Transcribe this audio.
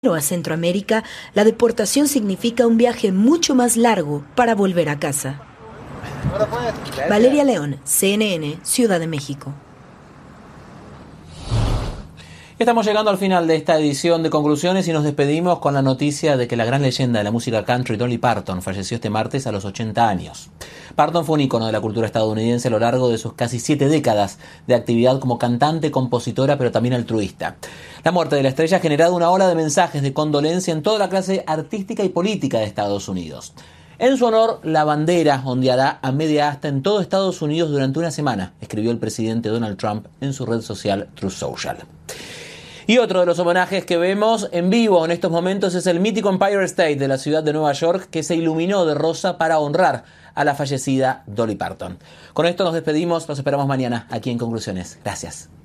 a Centroamérica, la deportación significa un viaje mucho más largo para volver a casa. Valeria León, CNN, Ciudad de México. Estamos llegando al final de esta edición de Conclusiones y nos despedimos con la noticia de que la gran leyenda de la música country, Dolly Parton, falleció este martes a los 80 años. Parton fue un ícono de la cultura estadounidense a lo largo de sus casi 7 décadas de actividad como cantante, compositora, pero también altruista. La muerte de la estrella ha generado una ola de mensajes de condolencia en toda la clase artística y política de Estados Unidos. En su honor, la bandera ondeará a media asta en todo Estados Unidos durante una semana, escribió el presidente Donald Trump en su red social Truth Social. Y otro de los homenajes que vemos en vivo en estos momentos es el mítico Empire State de la ciudad de Nueva York, que se iluminó de rosa para honrar a la fallecida Dolly Parton. Con esto nos despedimos, los esperamos mañana aquí en Conclusiones. Gracias.